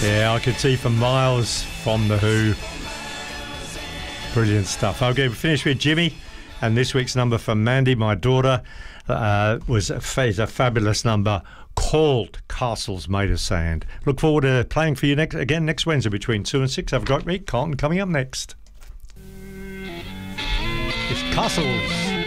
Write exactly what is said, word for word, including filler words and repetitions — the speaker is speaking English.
Yeah, I could see for miles from The Who. Brilliant stuff. Okay, we finished with Jimmy, and this week's number for Mandy, my daughter, uh, was a, is a fabulous number called Castles Made of Sand. Look forward to playing for you next again next Wednesday between two and six. Have a great week. Carlton coming up next. It's Castles.